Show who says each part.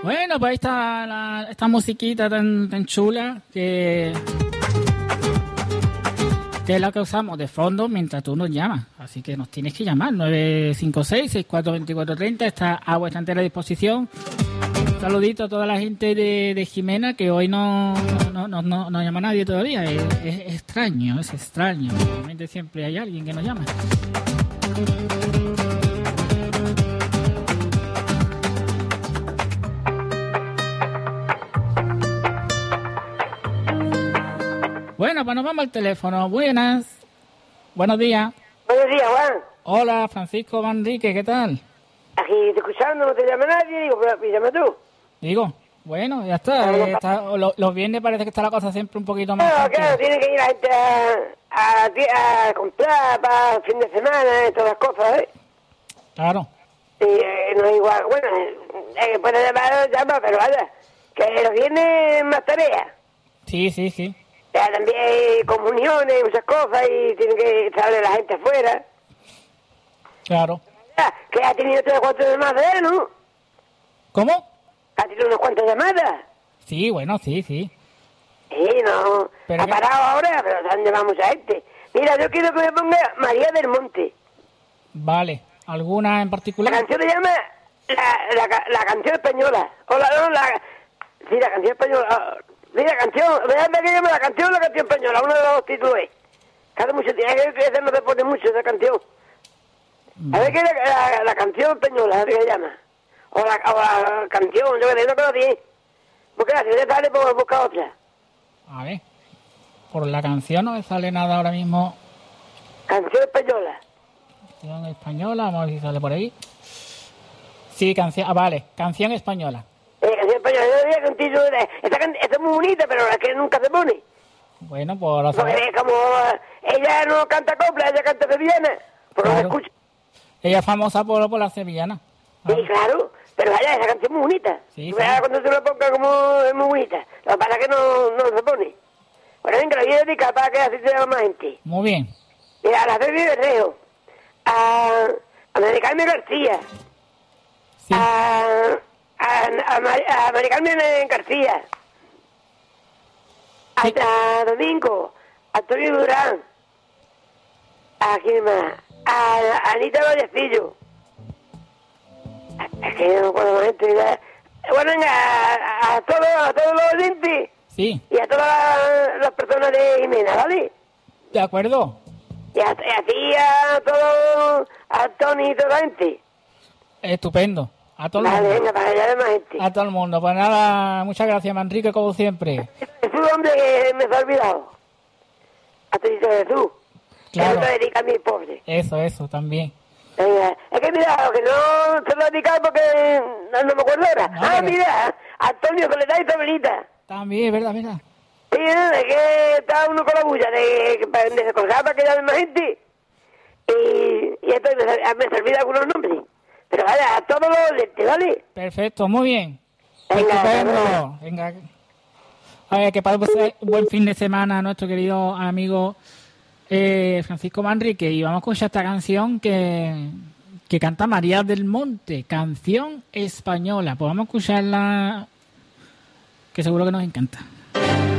Speaker 1: Bueno, pues ahí está esta musiquita tan chula que es la que usamos de fondo mientras tú nos llamas. Así que nos tienes que llamar, 956-642430, está a vuestra entera disposición. Un saludito a toda la gente de Jimena, que hoy no llama nadie todavía. Es extraño. Realmente siempre hay alguien que nos llama. Bueno, pues nos vamos al teléfono. Buenos días.
Speaker 2: Buenos días, Juan.
Speaker 1: Hola, Francisco Manrique, ¿qué tal?
Speaker 2: Aquí te escuchando, no te llama nadie, digo, pues llama tú.
Speaker 1: Digo, bueno, ya está. Los viernes parece que está la cosa siempre un poquito más.
Speaker 2: Claro, tiene que ir la gente a comprar para el fin de semana y todas las cosas, ¿eh?
Speaker 1: Claro.
Speaker 2: Y no es igual, bueno, puede llama, pero vaya, que los viernes más tareas.
Speaker 1: Sí.
Speaker 2: Ya también hay comuniones y muchas cosas y tiene que salir la gente afuera.
Speaker 1: Claro.
Speaker 2: Ya, que ha tenido 3 o 4 llamadas, ¿no?
Speaker 1: ¿Cómo?
Speaker 2: Ha tenido unas cuantas llamadas.
Speaker 1: Sí, bueno, sí.
Speaker 2: Sí, no.
Speaker 1: Pero
Speaker 2: ha parado ahora, pero se han llamado mucha gente. Mira, yo quiero que me ponga María del Monte.
Speaker 1: Vale. ¿Alguna en particular?
Speaker 2: La canción se llama la canción española. Sí, la canción española. Sí, la canción. Déjame que llame la canción española. Uno de los dos títulos es. Cada mucho tiempo. Ese no se pone mucho, esa canción. A ver qué es la canción española, a ver qué se llama. O la canción, yo que sé, no creo bien. Porque la ciudad sale por buscar otra.
Speaker 1: A ver. Por la canción no me sale nada ahora mismo.
Speaker 2: Canción española.
Speaker 1: Canción española, vamos a ver si sale por ahí. Sí, canción. Vale, canción española.
Speaker 2: Canción española, yo diría que un título de... Esta es muy bonita, pero la que nunca se pone.
Speaker 1: Bueno, pues ahora
Speaker 2: porque como ella no canta copla, ella canta sevillana. Por lo que escucho.
Speaker 1: Ella es famosa por la sevillana.
Speaker 2: Sí, claro. Pero vaya, esa canción es muy bonita.
Speaker 1: Sí.
Speaker 2: Cuando se lo ponga como es muy bonita. Lo que pasa es que no se pone. Bueno, venga, la voy a dedicar para que así se llama más gente.
Speaker 1: Muy bien.
Speaker 2: Mira, a la Febi Berrejo. A María Carmen García.
Speaker 1: Sí.
Speaker 2: A María Carmen García.
Speaker 1: Sí.
Speaker 2: A Domingo. A Antonio Durán. ¿A quién más? A Anita Vallecillo. Es que no me acuerdo más gente. Bueno, venga, a todos los oyentes.
Speaker 1: Sí.
Speaker 2: Y a todas las personas de Jimena, ¿vale?
Speaker 1: De acuerdo.
Speaker 2: Y a ti, a todos, a Tony y toda la gente.
Speaker 1: Estupendo. A todo el
Speaker 2: Vale,
Speaker 1: mundo.
Speaker 2: venga, para allá de más gente.
Speaker 1: A todo el mundo. Pues nada, muchas gracias, Manrique, como siempre.
Speaker 2: Jesús, hombre, que me se ha olvidado. A ti, Jesús.
Speaker 1: Claro.
Speaker 2: Que no te dedica a mi pobre.
Speaker 1: Eso, también.
Speaker 2: Venga, es que mira, que no se lo he dedicado porque no me acuerdo ahora.
Speaker 1: No, pero...
Speaker 2: mira, Antonio Soledad y Sabelita.
Speaker 1: También, ¿verdad? Mira.
Speaker 2: Sí, es que está uno con la bulla de se colgaba para que llame más gente. Y esto me serví de algunos nombres. Pero vaya, a todos los lentes, ¿vale?
Speaker 1: Perfecto, muy bien.
Speaker 2: Venga,
Speaker 1: Estupendo. Venga. A ver, que pase un buen fin de semana a nuestro querido amigo Francisco Manrique. Y vamos a escuchar esta canción que canta María del Monte, canción española. Pues vamos a escucharla, que seguro que nos encanta.